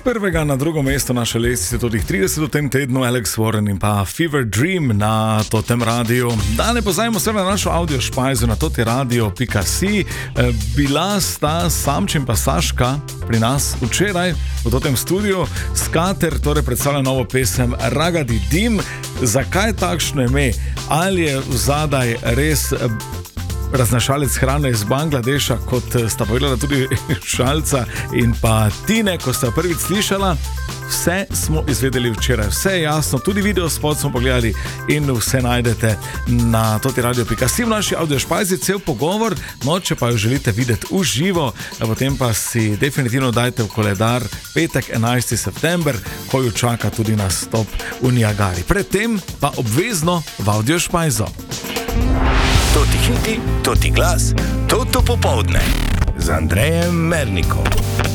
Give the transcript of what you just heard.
prvega na drugo mesto naše lestvice, tudi 30 v tem tednu, Alex Warren in pa Fever Dream na tem radiju. Da ne pozajmo se na našo audio špajzo na totiradio.si. Bila sta Samčin pa Saška pri nas včeraj v tem studiu. Skater torej predstavlja novo pesem Ragadi Dim. Zakaj takšno ime? Ali je vzadaj res raznašalec hrane iz Bangladeša, kot sta povedala tudi Šalca in pa Tine, ko sta prvič slišala? Vse smo izvedeli včeraj, vse je jasno, tudi video spot smo pogledali in vse najdete na totiradio.si v naši audio špajzi, cel pogovor. No, če pa jo želite videti v živo, potem pa si definitivno dajte v koledar petek 11. september, ko jo čaka tudi nastop v Niagari. Predtem pa obvezno v audio špajzo. Toti hiti, toti glas, toto popoldne z Andrejem Mernikom.